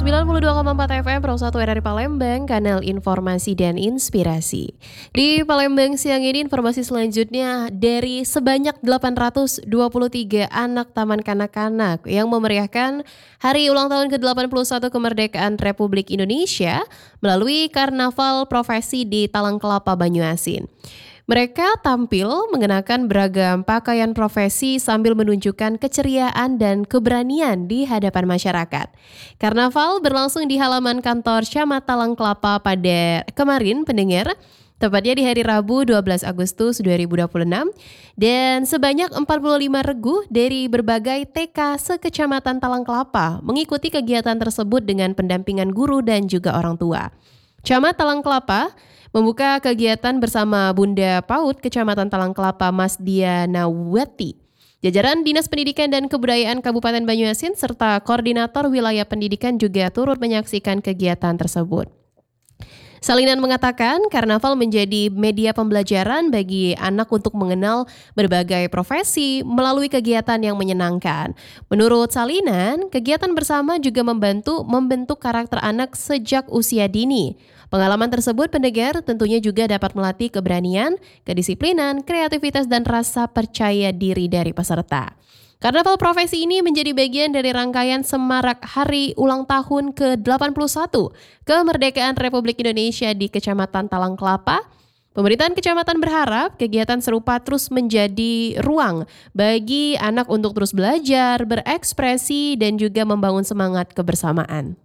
92,4 FM Pro 1 RRI Palembang, kanal informasi dan inspirasi. Di Palembang siang ini informasi selanjutnya dari sebanyak 823 anak taman kanak-kanak yang memeriahkan hari ulang tahun ke-81 kemerdekaan Republik Indonesia melalui Karnaval Profesi di Talang Kelapa, Banyuasin. Mereka tampil mengenakan beragam pakaian profesi sambil menunjukkan keceriaan dan keberanian di hadapan masyarakat. Karnaval berlangsung di halaman kantor Camat Talang Kelapa pada kemarin pendengar, tepatnya di hari Rabu 12 Agustus 2026, dan sebanyak 45 regu dari berbagai TK se-Kecamatan Talang Kelapa mengikuti kegiatan tersebut dengan pendampingan guru dan juga orang tua. Camat Talang Kelapa membuka kegiatan bersama Bunda PAUD Kecamatan Talang Kelapa Mas Dianawati. Jajaran Dinas Pendidikan dan Kebudayaan Kabupaten Banyuasin serta Koordinator Wilayah Pendidikan juga turut menyaksikan kegiatan tersebut. Salinan mengatakan karnaval menjadi media pembelajaran bagi anak untuk mengenal berbagai profesi melalui kegiatan yang menyenangkan. Menurut Salinan, kegiatan bersama juga membantu membentuk karakter anak sejak usia dini. Pengalaman tersebut pendengar tentunya juga dapat melatih keberanian, kedisiplinan, kreativitas dan rasa percaya diri dari peserta. Karnaval profesi ini menjadi bagian dari rangkaian semarak Hari Ulang Tahun ke-81 Kemerdekaan Republik Indonesia di Kecamatan Talang Kelapa. Pemerintahan kecamatan berharap kegiatan serupa terus menjadi ruang bagi anak untuk terus belajar, berekspresi, dan juga membangun semangat kebersamaan.